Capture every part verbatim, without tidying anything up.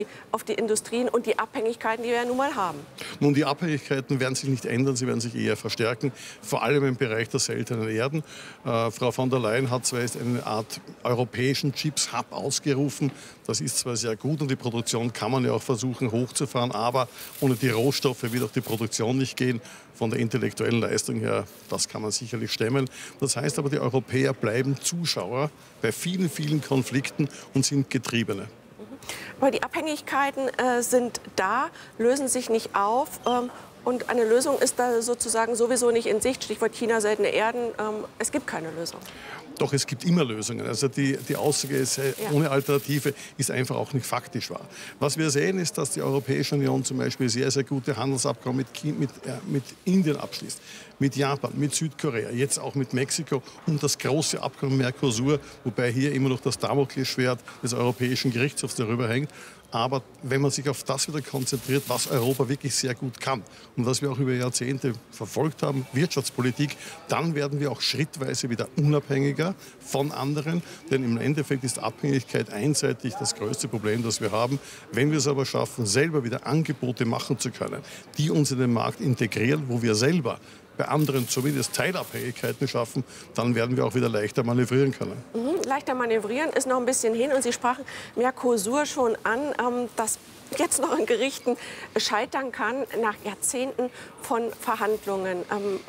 auf die Industrien und die Abhängigkeiten, die wir ja nun mal haben? Nun, die Abhängigkeiten werden sich nicht ändern, sie werden sich eher verstärken, vor allem im Bereich der seltenen Erden. Äh, Frau von der Leyen hat zwar jetzt eine Art europäischen Chips-Hub ausgerufen, das ist zwar sehr gut und die Produktion kann man ja auch versuchen hochzufahren, aber ohne die Rohstoffe wird auch die Produktion nicht gehen. Von der intellektuellen Leistung her, das kann man sicherlich stemmen. Das heißt aber, die Europäer bleiben Zuschauer bei vielen, vielen Konflikten und sind Getriebene. Aber die Abhängigkeiten äh, sind da, lösen sich nicht auf. Ähm, und eine Lösung ist da sozusagen sowieso nicht in Sicht. Stichwort China, seltene Erden. Ähm, es gibt keine Lösung. Doch, es gibt immer Lösungen. Also die, die Aussage ist, äh, Ja. ohne Alternative ist einfach auch nicht faktisch wahr. Was wir sehen, ist, dass die Europäische Union zum Beispiel sehr, sehr gute Handelsabkommen mit, China, mit, äh, mit Indien abschließt, mit Japan, mit Südkorea, jetzt auch mit Mexiko und das große Abkommen Mercosur, wobei hier immer noch das Damoklesschwert des Europäischen Gerichtshofs darüber hängt. Aber wenn man sich auf das wieder konzentriert, was Europa wirklich sehr gut kann und was wir auch über Jahrzehnte verfolgt haben, Wirtschaftspolitik, dann werden wir auch schrittweise wieder unabhängiger von anderen. Denn im Endeffekt ist Abhängigkeit einseitig das größte Problem, das wir haben. Wenn wir es aber schaffen, selber wieder Angebote machen zu können, die uns in den Markt integrieren, wo wir selber bei anderen zumindest Teilabhängigkeiten schaffen, dann werden wir auch wieder leichter manövrieren können. Mhm, leichter manövrieren ist noch ein bisschen hin. Und Sie sprachen Mercosur schon an, ähm, dass jetzt noch in Gerichten scheitern kann nach Jahrzehnten von Verhandlungen. Ähm,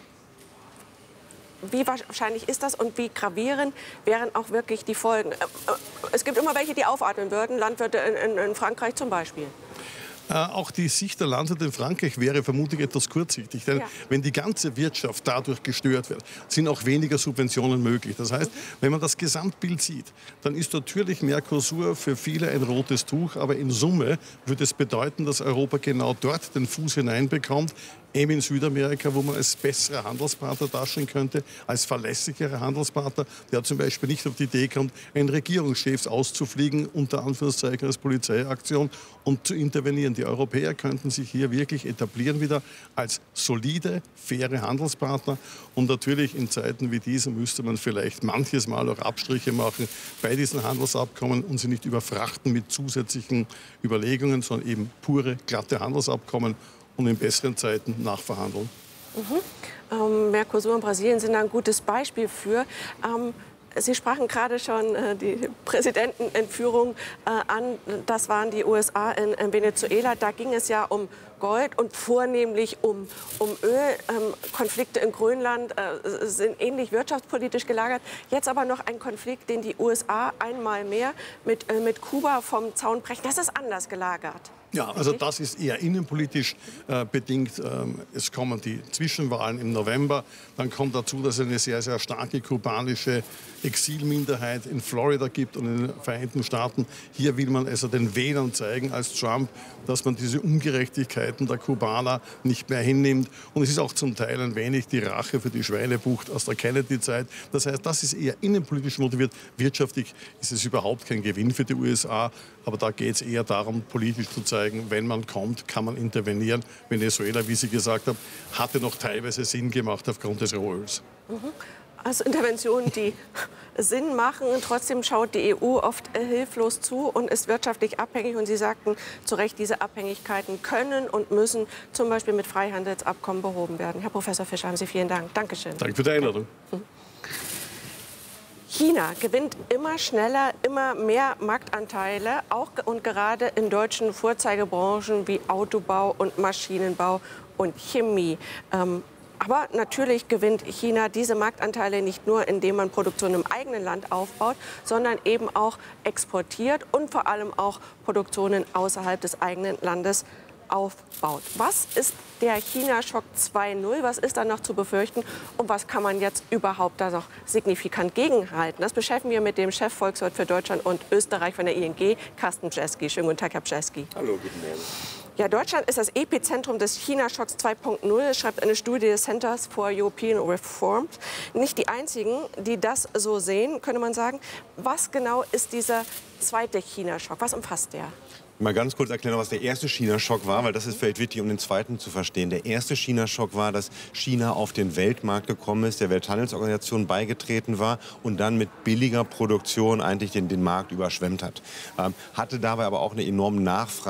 wie wahrscheinlich ist das und wie gravierend wären auch wirklich die Folgen? Äh, äh, es gibt immer welche, die aufatmen würden, Landwirte in, in, in Frankreich zum Beispiel. Äh, auch die Sicht der Landwirte in Frankreich wäre vermutlich etwas kurzsichtig. Denn Ja. wenn die ganze Wirtschaft dadurch gestört wird, sind auch weniger Subventionen möglich. Das heißt, wenn man das Gesamtbild sieht, dann ist natürlich Mercosur für viele ein rotes Tuch. Aber in Summe würde es bedeuten, dass Europa genau dort den Fuß hineinbekommt, eben in Südamerika, wo man als besserer Handelspartner dastehen könnte, als verlässlicherer Handelspartner, der zum Beispiel nicht auf die Idee kommt, einen Regierungschef auszufliegen, unter Anführungszeichen als Polizeiaktion, und zu intervenieren. Die Europäer könnten sich hier wirklich etablieren wieder als solide, faire Handelspartner. Und natürlich in Zeiten wie diesen müsste man vielleicht manches Mal auch Abstriche machen bei diesen Handelsabkommen und sie nicht überfrachten mit zusätzlichen Überlegungen, sondern eben pure, glatte Handelsabkommen und in besseren Zeiten nachverhandeln. Mhm. Ähm, Mercosur und Brasilien sind da ein gutes Beispiel für. Ähm, Sie sprachen gerade schon äh, die Präsidentenentführung äh, an. Das waren die U S A in, in Venezuela. Da ging es ja um Gold und vornehmlich um, um Öl. Ähm, Konflikte in Grönland äh, sind ähnlich wirtschaftspolitisch gelagert. Jetzt aber noch ein Konflikt, den die U S A einmal mehr mit, äh, mit Kuba vom Zaun brechen. Das ist anders gelagert. Ja, also das ist eher innenpolitisch äh, bedingt. Ähm, es kommen die Zwischenwahlen im November. Dann kommt dazu, dass es eine sehr, sehr starke kubanische Exilminderheit in Florida gibt und in den Vereinigten Staaten. Hier will man also den Wählern zeigen als Trump, dass man diese Ungerechtigkeiten der Kubaner nicht mehr hinnimmt. Und es ist auch zum Teil ein wenig die Rache für die Schweinebucht aus der Kennedy-Zeit. Das heißt, das ist eher innenpolitisch motiviert. Wirtschaftlich ist es überhaupt kein Gewinn für die U S A. Aber da geht es eher darum, politisch zu zeigen, wenn man kommt, kann man intervenieren. Venezuela, wie Sie gesagt haben, hatte noch teilweise Sinn gemacht aufgrund des Rohöls. Mhm. Also Interventionen, die Sinn machen. Trotzdem schaut die E U oft äh, hilflos zu und ist wirtschaftlich abhängig. Und Sie sagten zu Recht, diese Abhängigkeiten können und müssen zum Beispiel mit Freihandelsabkommen behoben werden. Herr Professor Fischer, haben Sie vielen Dank. Dankeschön. Danke für die Einladung. Mhm. China gewinnt immer schneller, immer mehr Marktanteile, auch und gerade in deutschen Vorzeigebranchen wie Autobau und Maschinenbau und Chemie. Ähm, aber natürlich gewinnt China diese Marktanteile nicht nur, indem man Produktion im eigenen Land aufbaut, sondern eben auch exportiert und vor allem auch Produktionen außerhalb des eigenen Landes aufbaut. Was ist der China-Schock zwei Punkt null? Was ist da noch zu befürchten? Und was kann man jetzt überhaupt da noch signifikant gegenhalten? Das beschäftigen wir mit dem Chefvolkswirt für Deutschland und Österreich von der I N G, Carsten Bjeski. Schönen guten Tag, Herr Bjeski. Hallo, guten Morgen. Ja, Deutschland ist das Epizentrum des China-Schocks zwei Punkt null, schreibt eine Studie des Centers for European Reform. Nicht die einzigen, die das so sehen, könnte man sagen. Was genau ist dieser zweite China-Schock? Was umfasst der? Mal ganz kurz erklären, was der erste China-Schock war, weil das ist vielleicht wichtig, um den zweiten zu verstehen. Der erste China-Schock war, dass China auf den Weltmarkt gekommen ist, der Welthandelsorganisation beigetreten war und dann mit billiger Produktion eigentlich den, den Markt überschwemmt hat. Ähm, hatte dabei aber auch eine enorme Nachfrage